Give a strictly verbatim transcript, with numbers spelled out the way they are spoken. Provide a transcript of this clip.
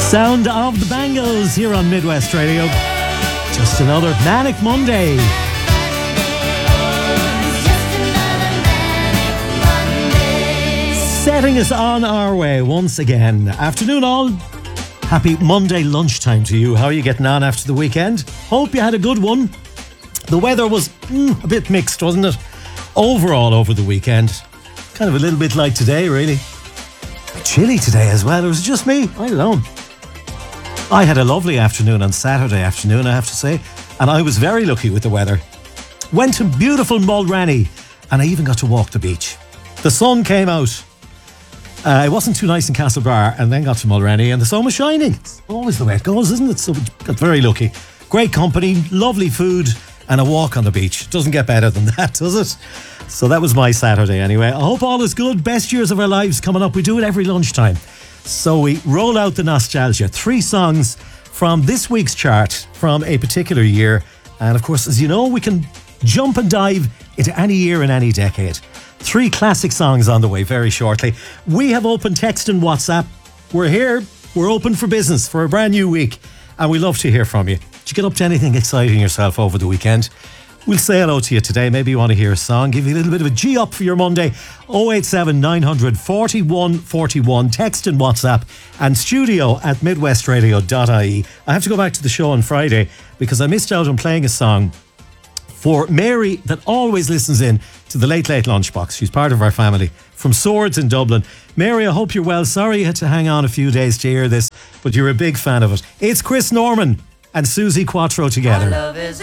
Sound of the Bangles here on Midwest Radio. Just another manic Monday. Setting us on our way once again. Afternoon all. Happy Monday lunchtime to you. How are you getting on after the weekend? Hope you had a good one. The weather was mm, a bit mixed, wasn't it? Overall over the weekend. Kind of a little bit like today, really. Chilly today as well. It was just me. I don't know. I had a lovely afternoon on Saturday afternoon, I have to say. And I was very lucky with the weather. Went to beautiful Mulranny. And I even got to walk the beach. The sun came out. Uh, it wasn't too nice in Castlebar, and then got to Mulranny and the sun was shining. It's always the way it goes, isn't it? So we got very lucky. Great company, lovely food, and a walk on the beach. Doesn't get better than that, does it? So that was my Saturday anyway. I hope all is good. Best years of our lives coming up. We do it every lunchtime. So we roll out the nostalgia. Three songs from this week's chart from a particular year. And of course, as you know, we can jump and dive into any year and any decade. Three classic songs on the way very shortly. We have open text and WhatsApp. We're here. We're open for business for a brand new week. And we love to hear from you. Did you get up to anything exciting yourself over the weekend? We'll say hello to you today. Maybe you want to hear a song. Give you a little bit of a G up for your Monday. oh eight seven nine hundred forty-one forty-one. Text and WhatsApp. And studio at midwest radio dot I E. I have to go back to the show on Friday because I missed out on playing a song for Mary that always listens in to the Late Late Lunchbox. She's part of our family from Swords in Dublin. Mary, I hope you're well. Sorry you had to hang on a few days to hear this, but you're a big fan of it. It's Chris Norman and Susie Quattro together.